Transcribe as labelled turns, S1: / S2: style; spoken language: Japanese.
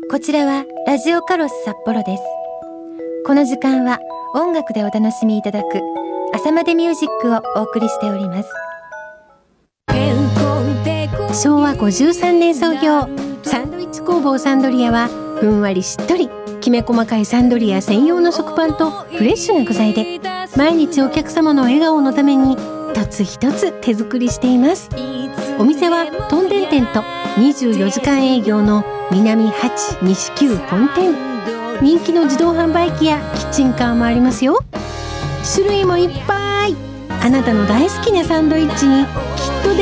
S1: こちらはラジオカロス札幌です。この時間は音楽でお楽しみいただく朝までミュージックをお送りしております。昭和53年創業、サンドイッチ工房サンドリアはふんわりしっとりきめ細かいサンドリア専用の食パンとフレッシュな具材で毎日お客様の笑顔のために一つ一つ手作りしています。お店はとんでん店と24時間営業の南8西9本店。人気の自動販売機やキッチンカーもありますよ。種類もいっぱい。あなたの大好きなサンドイッチに